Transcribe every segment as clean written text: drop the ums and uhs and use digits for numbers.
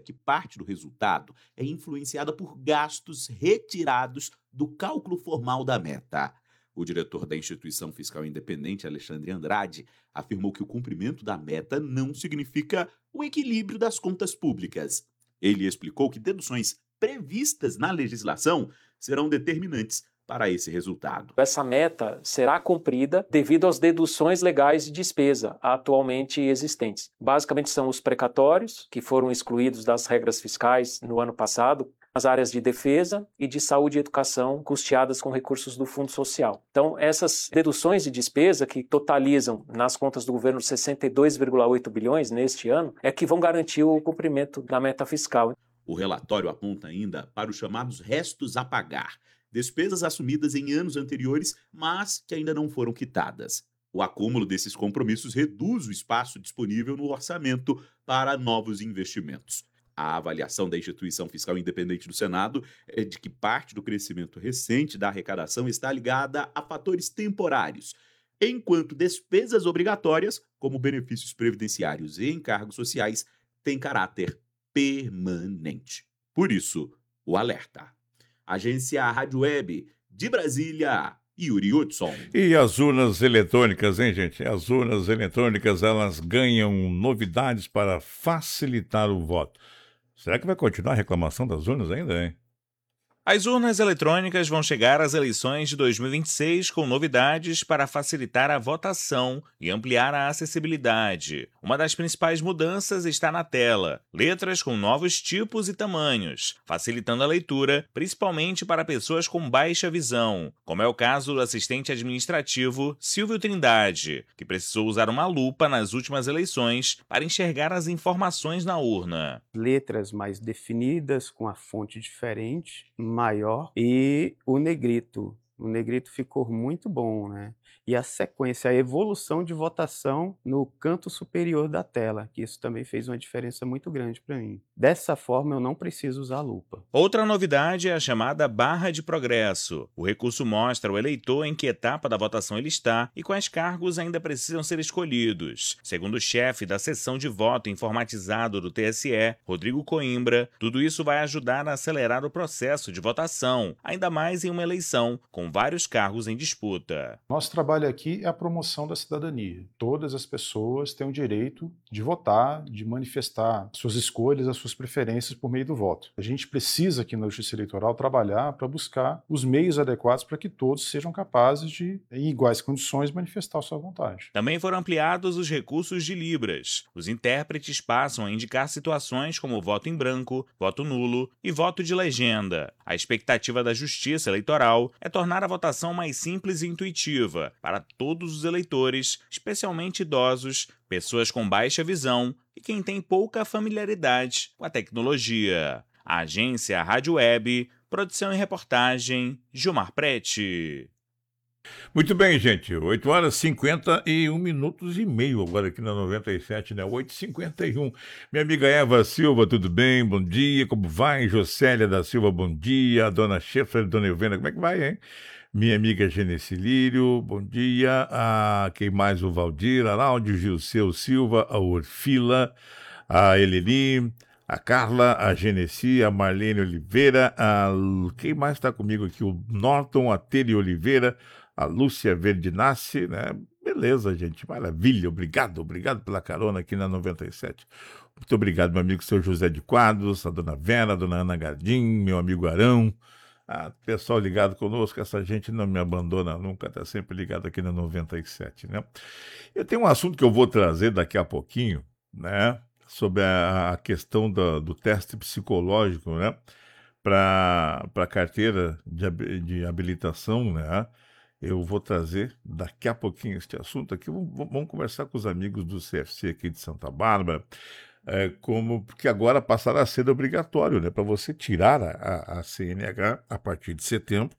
que parte do resultado é influenciada por gastos retirados do cálculo formal da meta. O diretor da Instituição Fiscal Independente, Alexandre Andrade, afirmou que o cumprimento da meta não significa o equilíbrio das contas públicas. Ele explicou que deduções previstas na legislação serão determinantes para esse resultado. Essa meta será cumprida devido às deduções legais de despesa atualmente existentes. Basicamente são os precatórios, que foram excluídos das regras fiscais no ano passado, as áreas de defesa e de saúde e educação custeadas com recursos do Fundo Social. Então, essas deduções de despesa, que totalizam nas contas do governo 62,8 bilhões neste ano, é que vão garantir o cumprimento da meta fiscal. O relatório aponta ainda para os chamados restos a pagar, despesas assumidas em anos anteriores, mas que ainda não foram quitadas. O acúmulo desses compromissos reduz o espaço disponível no orçamento para novos investimentos. A avaliação da Instituição Fiscal Independente do Senado é de que parte do crescimento recente da arrecadação está ligada a fatores temporários, enquanto despesas obrigatórias, como benefícios previdenciários e encargos sociais, têm caráter permanente. Por isso, o alerta. Agência Rádio Web de Brasília, Yuri Hudson. E as urnas eletrônicas, hein, gente? As urnas eletrônicas, elas ganham novidades para facilitar o voto. Será que vai continuar a reclamação das urnas ainda, hein? As urnas eletrônicas vão chegar às eleições de 2026 com novidades para facilitar a votação e ampliar a acessibilidade. Uma das principais mudanças está na tela, letras com novos tipos e tamanhos, facilitando a leitura, principalmente para pessoas com baixa visão, como é o caso do assistente administrativo Silvio Trindade, que precisou usar uma lupa nas últimas eleições para enxergar as informações na urna. Letras mais definidas, com a fonte diferente, maior, e o negrito. O negrito ficou muito bom, né? E a sequência, a evolução de votação no canto superior da tela, que isso também fez uma diferença muito grande para mim. Dessa forma, eu não preciso usar lupa. Outra novidade é a chamada barra de progresso. O recurso mostra ao eleitor em que etapa da votação ele está e quais cargos ainda precisam ser escolhidos. Segundo o chefe da seção de voto informatizado do TSE, Rodrigo Coimbra, tudo isso vai ajudar a acelerar o processo de votação, ainda mais em uma eleição com vários cargos em disputa. Nosso trabalho aqui é a promoção da cidadania. Todas as pessoas têm o direito de votar, de manifestar suas escolhas, as suas preferências por meio do voto. A gente precisa aqui na Justiça Eleitoral trabalhar para buscar os meios adequados para que todos sejam capazes de, em iguais condições, manifestar a sua vontade. Também foram ampliados os recursos de Libras. Os intérpretes passam a indicar situações como voto em branco, voto nulo e voto de legenda. A expectativa da Justiça Eleitoral é tornar a votação mais simples e intuitiva para todos os eleitores, especialmente idosos, pessoas com baixa visão e quem tem pouca familiaridade com a tecnologia. A agência Rádio Web, produção e reportagem, Gilmar Prete. Muito bem, gente. 8 horas e 51 minutos e meio agora aqui na 97, né? 8h51. Minha amiga Eva Silva, tudo bem? Bom dia. Como vai? Jocélia da Silva, bom dia. A dona Schaeffer, dona Helena, como é que vai, hein? Minha amiga Genesi Lírio, bom dia. Quem mais? O Valdir, Araldo, Gilceu Silva, a Orfila, a Eleni, a Carla, a Genesi, a Marlene Oliveira, quem mais está comigo aqui? O Norton, a Tere Oliveira, a Lúcia Verdinassi, né? Beleza, gente, maravilha, obrigado pela carona aqui na 97. Muito obrigado, meu amigo seu José de Quadros, a dona Vera, a dona Ana Gardim, meu amigo Arão, pessoal ligado conosco, essa gente não me abandona nunca, tá sempre ligado aqui na 97, né? Eu tenho um assunto que eu vou trazer daqui a pouquinho, né? Sobre a questão do teste psicológico, né? Para a carteira de habilitação, né? Eu vou trazer daqui a pouquinho este assunto aqui. Vamos conversar com os amigos do CFC aqui de Santa Bárbara, porque agora passará a ser obrigatório, né, para você tirar a CNH a partir de setembro.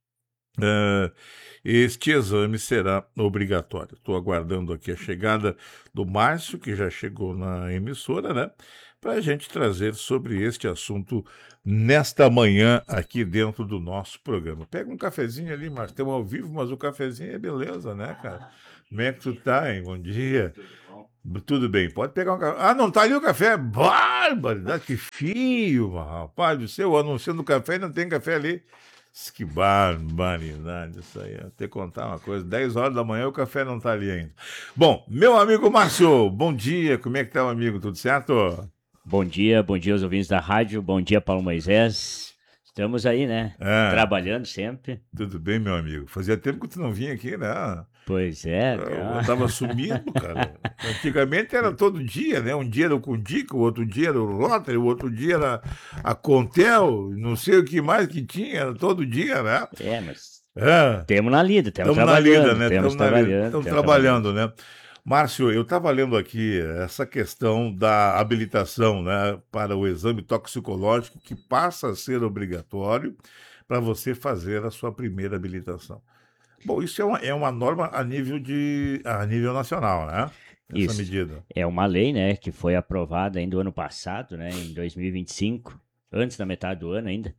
Este exame será obrigatório. Estou aguardando aqui a chegada do Márcio, que já chegou na emissora, né, para a gente trazer sobre este assunto nesta manhã aqui dentro do nosso programa. Pega um cafezinho ali, Márcio, estamos ao vivo, mas o cafezinho é beleza, né, cara? Como é que tu tá, hein? Bom dia. Tudo bem, pode pegar um café. Ah, não tá ali o café? Barbaridade, que fio, rapaz do céu, anunciando o café e não tem café ali. Que barbaridade isso aí. Vou ter que contar uma coisa, 10 horas da manhã o café não tá ali ainda. Bom, meu amigo Márcio, bom dia, como é que tá, meu amigo? Tudo certo? Bom dia aos ouvintes da rádio, bom dia, Paulo Moisés. Estamos aí, né? Trabalhando sempre. Tudo bem, meu amigo. Fazia tempo que tu não vinha aqui, né? Pois é. Eu tava sumido, cara. Antigamente era todo dia, né? Um dia era o Cundica, o outro dia era o Rotary, o outro dia era a Contel, não sei o que mais que tinha, era todo dia, né? Mas temos na lida, estamos trabalhando. Na lida, né? Estamos trabalhando, né? Márcio, eu estava lendo aqui essa questão da habilitação, né, para o exame toxicológico que passa a ser obrigatório para você fazer a sua primeira habilitação. Bom, isso é uma norma a nível nacional, né? Essa medida. É uma lei, né, que foi aprovada ainda no ano passado, né, em 2025, antes da metade do ano ainda.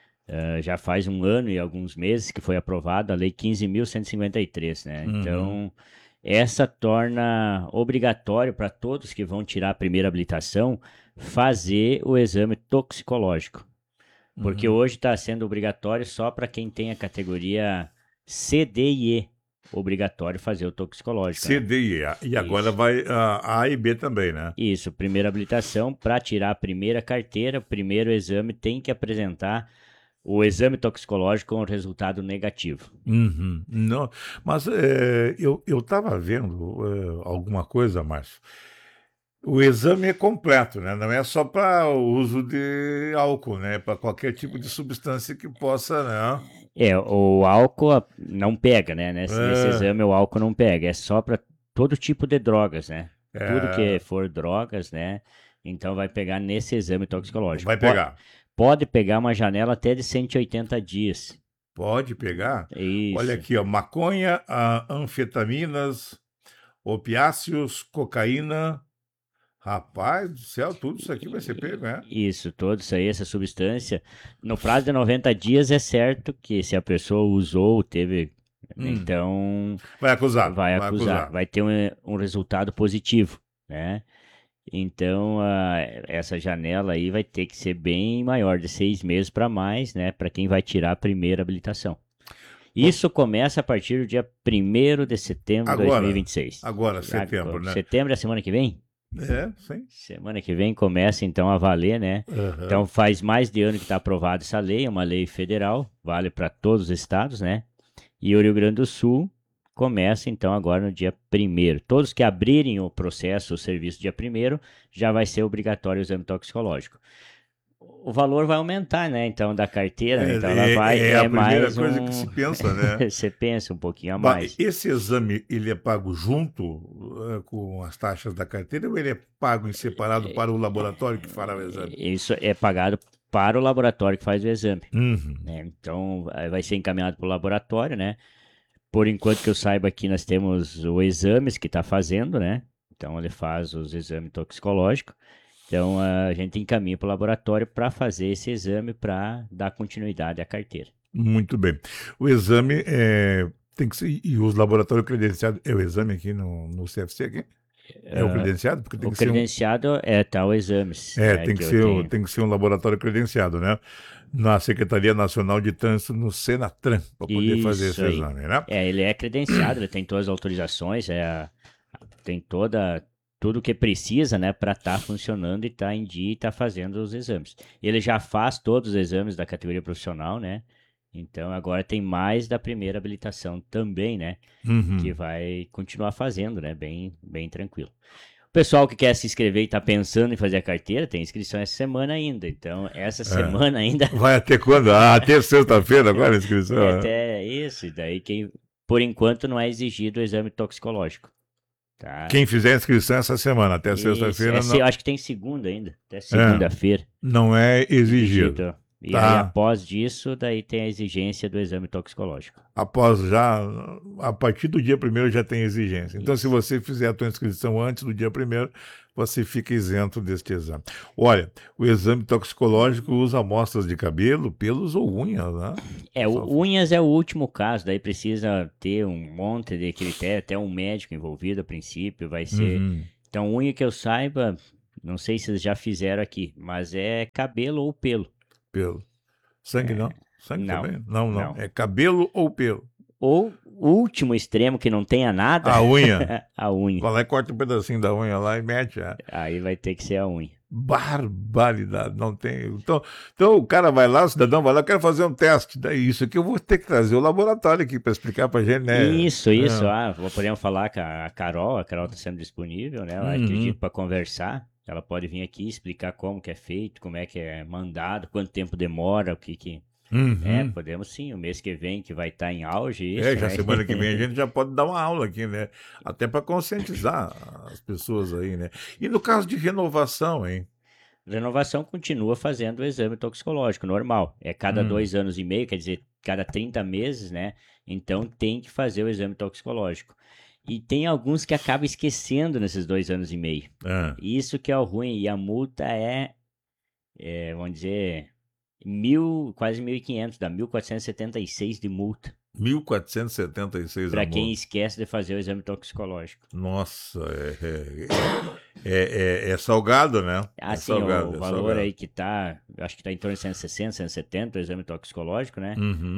Já faz um ano e alguns meses que foi aprovada a Lei 15.153, né? Uhum. Então, essa torna obrigatório para todos que vão tirar a primeira habilitação fazer o exame toxicológico. Porque hoje está sendo obrigatório só para quem tem a categoria C, D e E. Obrigatório fazer o toxicológico. C, D e E. E agora vai A e B também, né? Isso, primeira habilitação, para tirar a primeira carteira, o primeiro exame tem que apresentar o exame toxicológico com o resultado negativo. Não, mas eu estava vendo alguma coisa, Márcio. O exame é completo, né? Não é só para o uso de álcool, né? Para qualquer tipo de substância que possa, né? O álcool não pega, né? Nesse exame o álcool não pega. É só para todo tipo de drogas, né? Tudo que for drogas, né? Então vai pegar nesse exame toxicológico. Vai pegar. Pode pegar uma janela até de 180 dias. Pode pegar? Isso. Olha aqui, ó, maconha, anfetaminas, opiáceos, cocaína. Rapaz do céu, tudo isso aqui vai ser pego, né? Isso, tudo isso aí, essa substância. No prazo de 90 dias é certo que se a pessoa usou, teve... Então... Vai acusar. Vai ter um resultado positivo, né? Então, essa janela aí vai ter que ser bem maior, de 6 meses para mais, né? Para quem vai tirar a primeira habilitação. Isso começa a partir do dia 1º de setembro de 2026. Agora, setembro, né? Setembro é a semana que vem? Sim. Semana que vem começa, então, a valer, né? Então, faz mais de ano que está aprovada essa lei, é uma lei federal, vale para todos os estados, né? E o Rio Grande do Sul começa, então, agora no dia 1º. Todos que abrirem o processo, o serviço dia 1º, já vai ser obrigatório o exame toxicológico. O valor vai aumentar, né? Então, da carteira, então ela vai... É a primeira coisa que se pensa, né? Você pensa um pouquinho a mais. Esse exame, ele é pago junto com as taxas da carteira ou ele é pago em separado para o laboratório que fará o exame? Isso é pagado para o laboratório que faz o exame. Né? Então, vai ser encaminhado para o laboratório, né? Por enquanto que eu saiba aqui, nós temos o exames que está fazendo, né? Então, ele faz os exames toxicológicos. Então, a gente encaminha para o laboratório para fazer esse exame para dar continuidade à carteira. Muito bem. O exame tem que ser... E os laboratórios credenciados... É o exame aqui no CFC aqui? É o credenciado? Porque tem o que credenciado é tal exames. Tem que ser um laboratório credenciado, né? Na Secretaria Nacional de Trânsito, no Senatran, para poder fazer esse exame, né? Ele é credenciado, ele tem todas as autorizações, tem tudo que precisa, né, para estar funcionando e estar em dia e estar fazendo os exames. Ele já faz todos os exames da categoria profissional, né? Então agora tem mais da primeira habilitação também, né? Que vai continuar fazendo, né? Bem, bem tranquilo. O pessoal que quer se inscrever e está pensando em fazer a carteira, tem inscrição essa semana ainda. Então, essa semana ainda... Vai até quando? Até sexta-feira agora a inscrição? Até isso. E daí, por enquanto, não é exigido o exame toxicológico. Tá? Quem fizer a inscrição essa semana, até sexta-feira... Eu acho que tem segunda ainda. Até segunda-feira. Não é exigido. E Tá. aí, após disso, daí tem a exigência do exame toxicológico. A partir do dia 1º já tem exigência. Então, se você fizer a tua inscrição antes do dia 1º, você fica isento deste exame. Olha, o exame toxicológico usa amostras de cabelo, pelos ou unhas, né? Unhas é o último caso, daí precisa ter um monte de critério, até um médico envolvido a princípio, vai ser... Uhum. Então, unha que eu saiba, não sei se eles já fizeram aqui, mas é cabelo ou pelo. Pelo. Sangue não? Sangue não, também? Não. não. É cabelo ou pelo? Ou o último extremo que não tenha nada, A unha. a unha. Vai lá e corta um pedacinho da unha lá e mete. Aí vai ter que ser a unha. Barbaridade, não tem. Então o cara vai lá, o cidadão vai lá, eu quero fazer um teste. Daí isso aqui eu vou ter que trazer o laboratório aqui para explicar pra gente, né? Isso. Podemos falar com a Carol está sendo disponível, né? Ela acredito para conversar. Ela pode vir aqui explicar como que é feito, como é que é mandado, quanto tempo demora, o que. Podemos sim, o mês que vem que vai estar em auge isso, já né? semana que vem a gente já pode dar uma aula aqui, né? Até para conscientizar as pessoas aí, né? E no caso de renovação, hein? Renovação continua fazendo o exame toxicológico normal. É cada 2 anos e meio, quer dizer, cada 30 meses, né? Então tem que fazer o exame toxicológico. E tem alguns que acabam esquecendo nesses 2 anos e meio. Isso que é o ruim. E a multa vamos dizer, quase 1.500, dá 1.476 de multa. 1.476 para quem esquece de fazer o exame toxicológico. Nossa, é salgado, né? Assim, o valor aí que tá, acho que tá em torno de 160, 170 o exame toxicológico, né?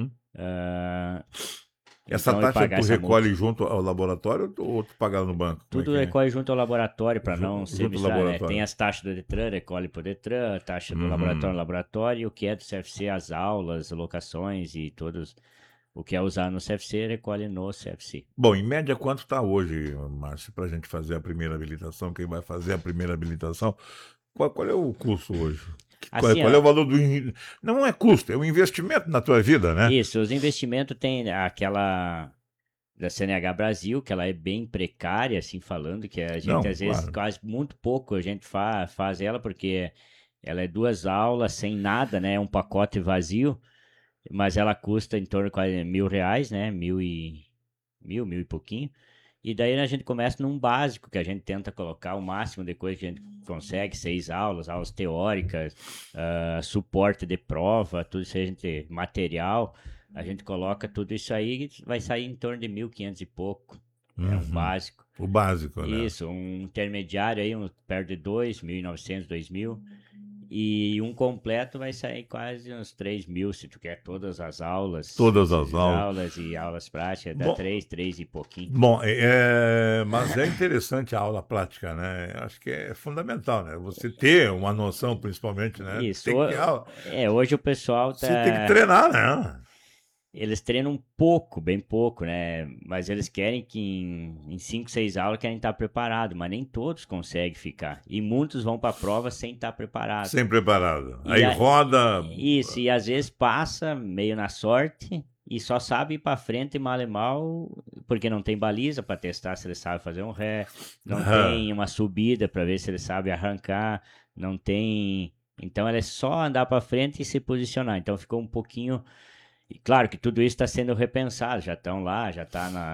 Essa então, taxa tu recolhe junto ao laboratório ou tu paga no banco? Tudo recolhe junto ao laboratório para não ser misturado, né? Tem as taxas do Detran, recolhe por Detran, a taxa do laboratório, o que é do CFC, as aulas, locações e todos... O que é usar no CFC, recolhe no CFC. Bom, em média, quanto está hoje, Márcio, para a gente fazer a primeira habilitação? Quem vai fazer a primeira habilitação? Qual é o custo hoje? Qual é o valor do... Não é custo, é um investimento na tua vida, né? Isso, os investimentos tem aquela da CNH Brasil, que ela é bem precária, assim, falando, que a gente, vezes, quase muito pouco a gente faz ela, porque ela é 2 aulas sem nada, né? É um pacote vazio. Mas ela custa em torno de quase R$1.000, né? Mil e pouquinho. E daí a gente começa num básico, que a gente tenta colocar o máximo de coisa que a gente consegue, 6 aulas teóricas, suporte de prova, tudo isso aí, material. A gente coloca tudo isso aí, vai sair em torno de 1.500 e pouco. É um básico. O básico, né? Isso, um intermediário aí, perto de 1.900, 2.000. E um completo vai sair quase uns 3.000, se tu quer todas as aulas. Todas as aulas. Aulas e aulas práticas, dá 3 e pouquinho. Bom, mas é interessante a aula prática, né? Acho que é fundamental, né? Você ter uma noção, principalmente, né? Isso. Hoje o pessoal Você tem que treinar, né? Eles treinam pouco, bem pouco, né? Mas eles querem que em 5, 6 aulas querem estar preparados, mas nem todos conseguem ficar. E muitos vão para a prova sem estar preparados. Sem preparado. Aí roda... Isso, e às vezes passa meio na sorte e só sabe ir para frente mal e mal, porque não tem baliza para testar se ele sabe fazer um ré, não tem uma subida para ver se ele sabe arrancar, não tem... Então é só andar para frente e se posicionar. Então ficou um pouquinho... E claro que tudo isso está sendo repensado, já estão lá, já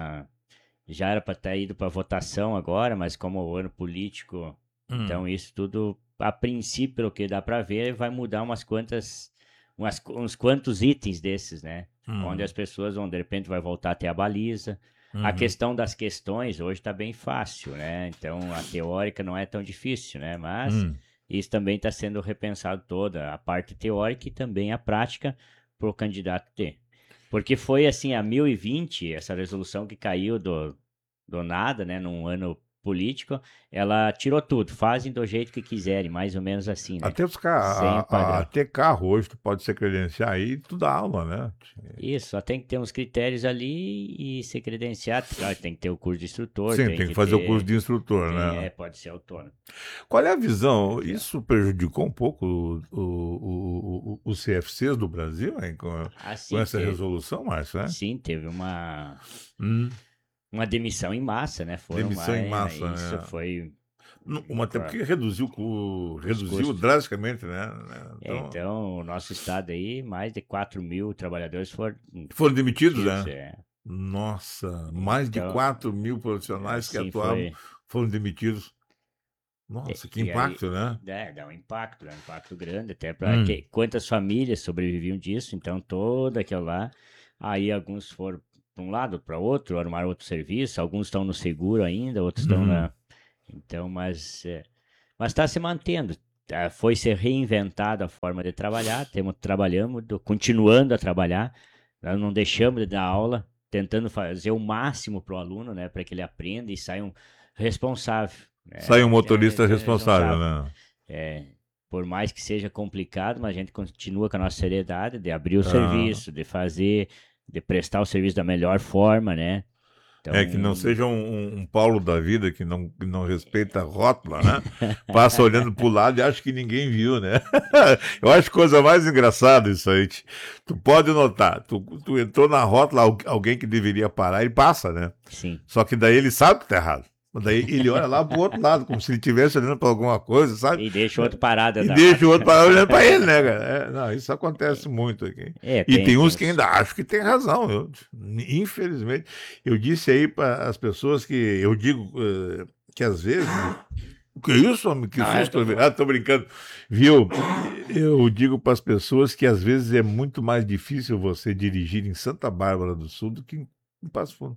era para ter ido para votação agora, mas como o ano político, então isso tudo, a princípio, pelo que dá para ver, vai mudar uns quantos itens desses, né? Onde as pessoas vão, de repente, vai voltar a ter a baliza. A questão das questões hoje está bem fácil, né? Então a teórica não é tão difícil, né? Mas isso também está sendo repensado toda, a parte teórica e também a prática, para o candidato ter. Porque foi assim, a 1020, essa resolução que caiu do nada, né, num ano político, ela tirou tudo, fazem do jeito que quiserem, mais ou menos assim, né? Até carro hoje tu pode se credenciar aí e tu dá aula, né? Isso, só tem que ter uns critérios ali e se credenciar, claro, tem que ter o curso de instrutor. Sim, tem que fazer o curso de instrutor, né? Pode ser autônomo. Qual é a visão? Isso prejudicou um pouco os CFCs do Brasil, hein, com essa resolução, Márcio, né? Sim, teve uma demissão em massa, né? Demissão em massa, isso né? foi... Até porque reduziu custos. drasticamente, né? Então, o nosso estado aí, mais de 4 mil trabalhadores Foram demitidos, né? é. Nossa, mais de Então, 4 mil profissionais que assim atuavam foram demitidos. Nossa, que impacto, né? Dá um impacto grande, até para quantas famílias sobreviviam disso, então toda aquela lá, aí alguns foram para um lado, para outro, arrumaram outro serviço, alguns estão no seguro ainda, outros estão na... Então, mas está se mantendo, foi ser reinventada a forma de trabalhar, continuando a trabalhar, nós não deixamos de dar aula, tentando fazer o máximo para o aluno, né, para que ele aprenda e saia um responsável. Sai um motorista responsável, né? Por mais que seja complicado, mas a gente continua com a nossa seriedade de abrir o serviço, de fazer, de prestar o serviço da melhor forma, né? Então, que não seja um Paulo da vida que não respeita a rótula, né? Passa olhando pro lado e acha que ninguém viu, né? Eu acho coisa mais engraçada isso aí. Tu pode notar, tu entrou na rótula, alguém que deveria parar, ele passa, né? Sim. Só que daí ele sabe que tá errado. Daí ele olha lá pro outro lado, como se ele estivesse olhando para alguma coisa, sabe? E deixa o outro parado. Deixa o outro parado olhando para ele, né, cara? Não, isso acontece muito aqui. E tem uns que ainda acham que tem razão. Infelizmente. Eu disse aí para as pessoas que eu digo que às vezes... Que isso, homem? Que susto. Tô brincando. Viu? Eu digo para as pessoas que às vezes é muito mais difícil você dirigir em Santa Bárbara do Sul do que em Passo Fundo.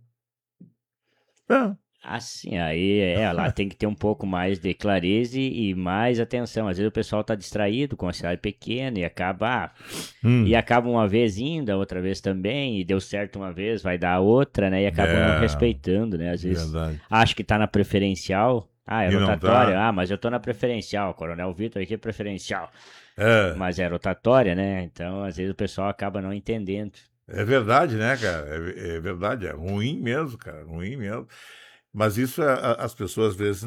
Assim, aí lá tem que ter um pouco mais de clareza e mais atenção. Às vezes o pessoal tá distraído com a cidade pequena e acaba uma vez indo, a outra vez também, e deu certo uma vez, vai dar outra, né? E acaba não respeitando, né? Às vezes acho que tá na preferencial, é rotatória, mas eu tô na preferencial, Coronel Vitor aqui é preferencial. Mas é rotatória, né? Então, às vezes o pessoal acaba não entendendo. É verdade, né, cara? É verdade, é ruim mesmo, cara, ruim mesmo. Mas isso as pessoas às vezes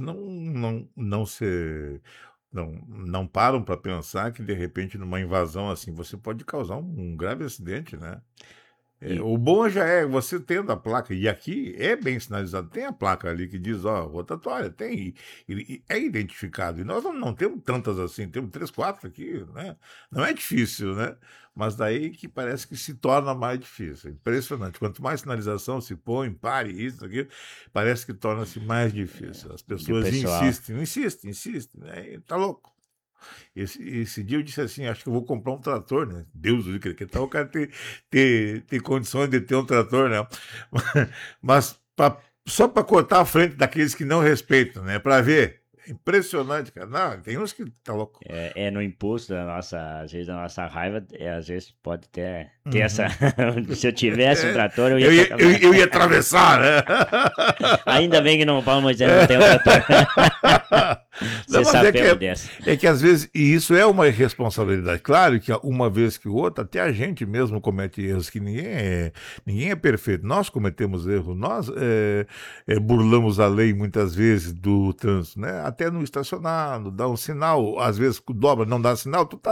não param para pensar que de repente numa invasão assim você pode causar um grave acidente, né? O bom já é você tendo a placa, e aqui é bem sinalizado, tem a placa ali que diz, rotatória, tem, e é identificado, e nós não temos tantas assim, temos 3, 4 aqui, né? Não é difícil, né? Mas daí que parece que se torna mais difícil, impressionante, quanto mais sinalização se põe, pare, isso, aquilo, parece que torna-se mais difícil, as pessoas insistem, né? Tá louco. Esse dia eu disse assim, acho que eu vou comprar um trator, né? Deus, que tal o cara ter condições de ter um trator, né? Mas só para cortar a frente daqueles que não respeitam, né? Para ver. Impressionante, cara. Não, tem uns que tá louco. No impulso às vezes da nossa raiva, às vezes pode ter essa. Se eu tivesse um trator, eu ia atravessar, né? Ainda bem que não, Paulo Moisés não tem um trator. Você sabe dessa. É que às vezes, e isso é uma irresponsabilidade. Claro que uma vez que outra, até a gente mesmo comete erros, que ninguém é perfeito. Nós cometemos erros, nós burlamos a lei muitas vezes do trânsito, né? Até no estacionar, dá um sinal, às vezes dobra, não dá sinal, tu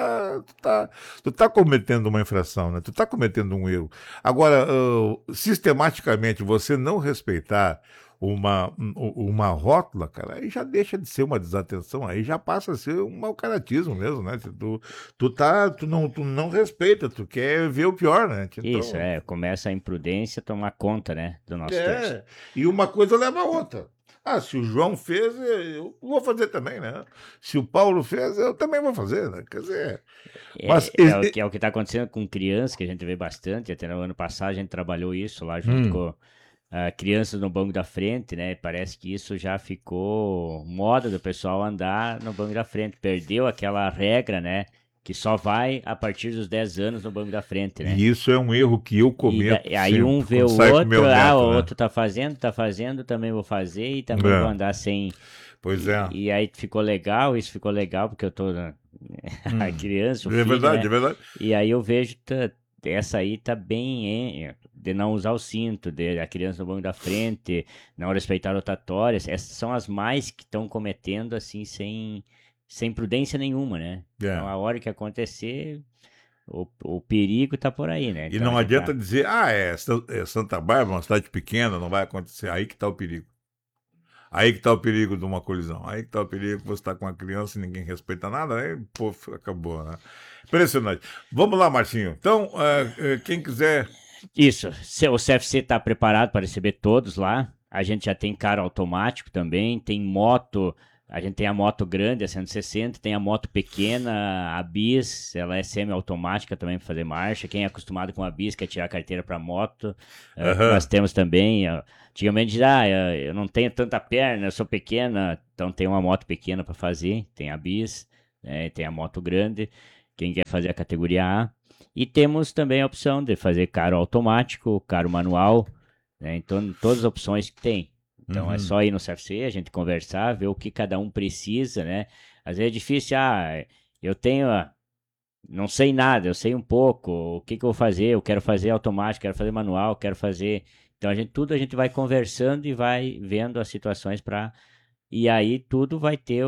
tá cometendo uma infração, né? Tu tá cometendo um erro. Agora, sistematicamente, você não respeitar uma rótula, cara, aí já deixa de ser uma desatenção, aí já passa a ser um mau caratismo mesmo, né? Tu não respeita, tu quer ver o pior, né? Então, isso, começa a imprudência a tomar conta, né, do nosso trânsito. E uma coisa leva a outra. Se o João fez, eu vou fazer também, né? Se o Paulo fez, eu também vou fazer, né? Quer dizer... É o que está acontecendo com crianças, que a gente vê bastante, até no ano passado a gente trabalhou isso lá junto com crianças no banco da frente, né? Parece que isso já ficou moda do pessoal andar no banco da frente, perdeu aquela regra, né? Que só vai a partir dos 10 anos no banco da frente, né? E isso é um erro que eu cometo. E aí um vê o outro, o outro tá fazendo, também vou fazer e também vou andar sem... Pois é. E aí isso ficou legal, porque eu tô a criança, o filho, verdade, né? É verdade. E aí eu vejo, essa aí tá bem, de não usar o cinto, de a criança no banco da frente, não respeitar rotatórias, essas são as mais que estão cometendo, assim, sem prudência nenhuma, né? Então, a hora que acontecer, o perigo tá por aí, né? Então, e não adianta dizer, Santa Bárbara, uma cidade pequena, não vai acontecer. Aí que tá o perigo. Aí que tá o perigo de uma colisão. Aí que tá o perigo que você está com uma criança e ninguém respeita nada, aí, pô, acabou, né? Impressionante. Vamos lá, Marcinho. Então, quem quiser... Isso, o CFC está preparado para receber todos lá. A gente já tem carro automático também, tem moto, a gente tem a moto grande, a 160, tem a moto pequena, a Bis, ela é semi-automática também para fazer marcha. Quem é acostumado com a Bis quer tirar a carteira para moto, nós temos também. Antigamente eu não tenho tanta perna, eu sou pequena, então tem uma moto pequena para fazer, tem a Bis, tem a moto grande, quem quer fazer a categoria A. E temos também a opção de fazer carro automático, carro manual, né? Então, todas as opções que tem. Então, é só ir no CFC, a gente conversar, ver o que cada um precisa, né? Às vezes é difícil, eu tenho, não sei nada, eu sei um pouco, o que eu vou fazer? Eu quero fazer automático, quero fazer manual, quero fazer... Então, a gente vai conversando e vai vendo as situações para... E aí, tudo vai ter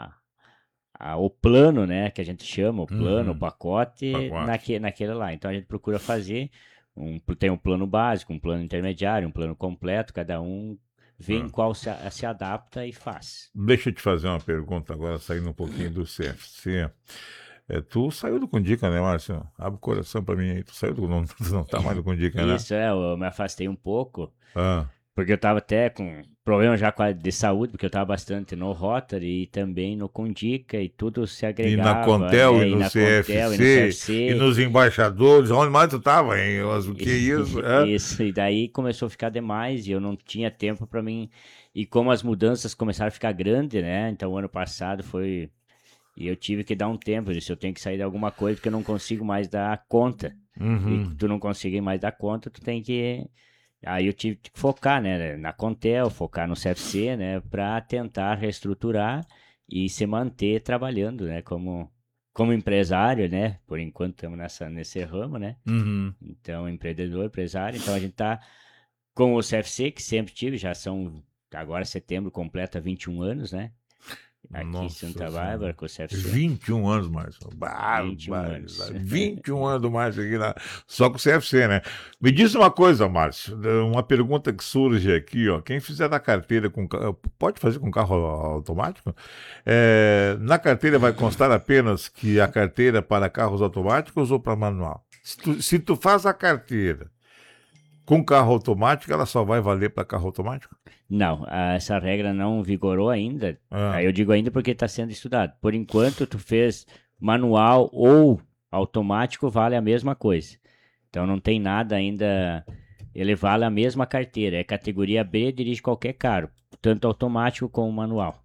o plano, né, que a gente chama, o plano, o pacote. Naquele lá. Então, a gente procura fazer... Tem um plano básico, um plano intermediário, um plano completo, cada um vê em qual se adapta e faz. Deixa eu te fazer uma pergunta agora, saindo um pouquinho do CFC. Tu saiu do Cundica, né, Márcio? Abre o coração pra mim aí. Tu saiu do... Não tá mais do Cundica, né? Isso, eu me afastei um pouco, porque eu tava até com problema já de saúde, porque eu tava bastante no Rotary e também no Cundica e tudo se agregava. E na Contel, né? e no CFC, e nos embaixadores. Onde mais tu tava, hein? O que é isso? Isso, e daí começou a ficar demais e eu não tinha tempo pra mim. E como as mudanças começaram a ficar grandes, né? Então, o ano passado foi... E eu tive que dar um tempo, eu disse, eu tenho que sair de alguma coisa porque eu não consigo mais dar conta. E tu não conseguir mais dar conta, tu tem que... Aí eu tive que focar, né, na Contel, focar no CFC, né, para tentar reestruturar e se manter trabalhando, né, como empresário, né, por enquanto estamos nesse ramo, né, então empreendedor, empresário, então a gente tá com o CFC, que sempre tive, agora setembro completa 21 anos, né, aqui em Santa Bárbara, com o CFC. 21 anos, Márcio. 21 anos. 21 anos do Márcio aqui, só com o CFC, né? Me diz uma coisa, Márcio, uma pergunta que surge aqui, ó. Quem fizer na carteira pode fazer com carro automático? Na carteira vai constar apenas que a carteira para carros automáticos ou para manual? Se tu faz a carteira com carro automático, ela só vai valer para carro automático? Não, essa regra não vigorou ainda. Eu digo ainda porque está sendo estudado. Por enquanto, tu fez manual ou automático, vale a mesma coisa. Então, não tem nada ainda... Ele vale a mesma carteira. É categoria B, dirige qualquer carro. Tanto automático como manual.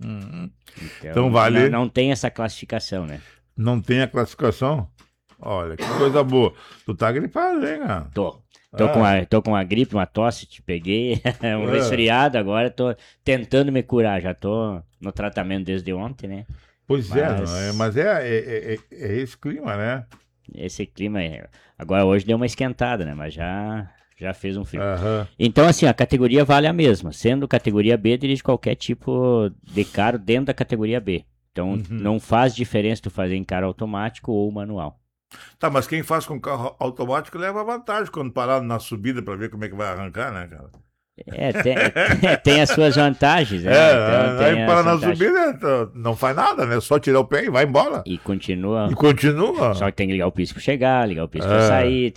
Então, vale... Não tem essa classificação, né? Não tem a classificação? Olha, que coisa boa. Tu tá gripado, hein, cara? Tô com uma gripe, uma tosse, te peguei, um resfriado agora, tô tentando me curar, já tô no tratamento desde ontem, né? Pois mas é esse clima, né? Esse clima, agora hoje deu uma esquentada, né? Mas já fez um frio. Então, assim, a categoria vale a mesma, sendo categoria B, dirige qualquer tipo de carro dentro da categoria B. Então, não faz diferença tu fazer em carro automático ou manual. Tá, mas quem faz com carro automático leva vantagem quando parar na subida para ver como é que vai arrancar, né, cara? Tem as suas vantagens, né? Aí para na subida não faz nada, né? Só tirar o pé e vai embora. E continua. Só que tem que ligar o piso para chegar, ligar o piso para sair,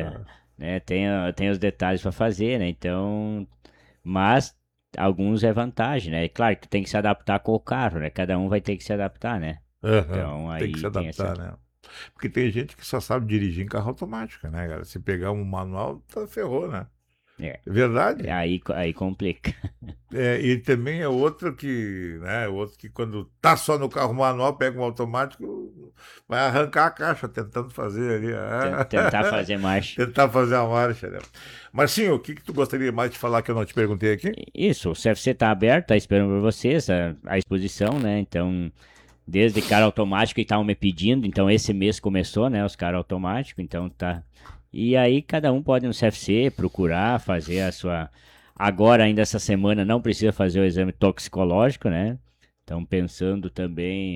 tem os detalhes para fazer, né? Então, mas alguns é vantagem, né? É claro que tu tem que se adaptar com o carro, né? Cada um vai ter que se adaptar, né? Então, aí tem que se adaptar, né? Porque tem gente que só sabe dirigir em carro automático, né, cara? Se pegar um manual, ferrou, né? É verdade? Aí complica. E também é outro que quando tá só no carro manual, pega um automático, vai arrancar a caixa tentando fazer ali. Tentar fazer marcha. Tentar fazer a marcha, né? Marcinho, o que tu gostaria mais de falar que eu não te perguntei aqui? Isso, o CFC tá aberto, tá esperando por vocês, a exposição, né? Então... Desde carro automático que estavam me pedindo, então esse mês começou, né, os carros automáticos, então tá. E aí cada um pode ir no CFC procurar fazer a sua... Agora, ainda essa semana, não precisa fazer o exame toxicológico, né? Então pensando também...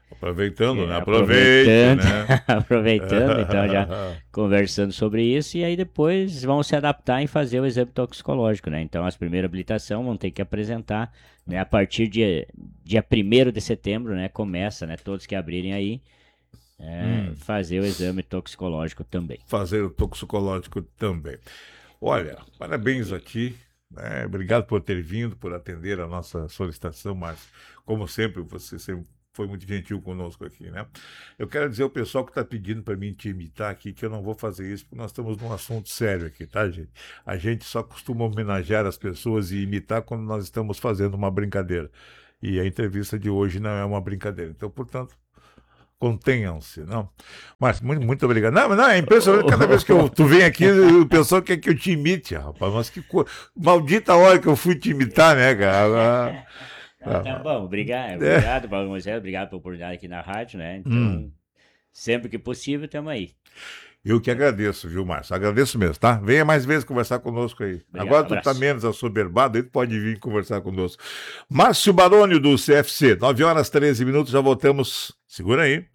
Aproveitando, né? Aproveitando, né? Aproveitando, então já conversando sobre isso, e aí depois vão se adaptar em fazer o exame toxicológico, né? Então, as primeiras habilitações vão ter que apresentar, né? A partir de dia 1º de setembro, né? Começa, né? Todos que abrirem aí, fazer o exame toxicológico também. Fazer o toxicológico também. Olha, parabéns a ti, né? Obrigado por ter vindo, por atender a nossa solicitação, mas, como sempre, você sempre foi muito gentil conosco aqui, né? Eu quero dizer ao pessoal que está pedindo para mim te imitar aqui que eu não vou fazer isso, porque nós estamos num assunto sério aqui, tá, gente? A gente só costuma homenagear as pessoas e imitar quando nós estamos fazendo uma brincadeira. E a entrevista de hoje não é uma brincadeira. Então, portanto, contenham-se, não? Mas muito obrigado. Não, é impressionante, cada vez que tu vem aqui, o pessoal quer que eu te imite, rapaz. Mas que maldita hora que eu fui te imitar, né, cara? Tá bom, obrigado, Paulo Moisés, obrigado pela oportunidade aqui na rádio, né? Então, sempre que possível, estamos aí. Eu que agradeço, viu, Márcio? Agradeço mesmo, tá? Venha mais vezes conversar conosco aí. Obrigado, agora tu tá menos assoberbado, aí tu pode vir conversar conosco. Márcio Baroni, do CFC, 9h13, já voltamos. Segura aí.